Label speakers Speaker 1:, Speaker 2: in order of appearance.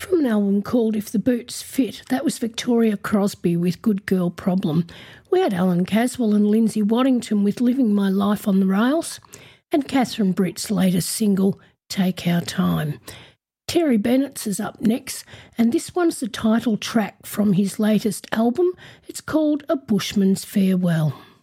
Speaker 1: From an album called If the Boots Fit, that was Victoria Crosby with Good Girl Problem. We had Alan Caswell and Lindsay Waddington with Living My Life on the Rails, and Catherine Britt's latest single, Take Our Time. Terry Bennett's is up next, and this one's the title track from his latest album. It's called A Bushman's Farewell.